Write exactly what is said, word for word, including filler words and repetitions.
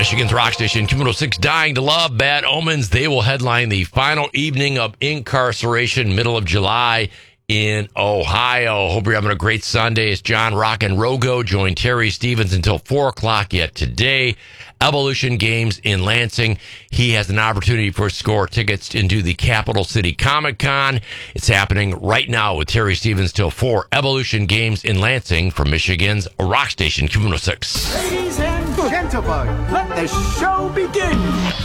Michigan's Rock Station, Q one oh six, Dying to Love, Bad Omens. They will headline the final evening of incarceration, middle of July in Ohio. Hope you're having a great Sunday. It's John Rock and Rogo. Join Terry Stevens until four o'clock yet today. Evolution Games in Lansing. He has an opportunity for score tickets into the Capital City Comic Con. It's happening right now with Terry Stevens till four. Evolution Games in Lansing from Michigan's Rock Station, Q one oh six. Ladies and gentlemen, let the show begin.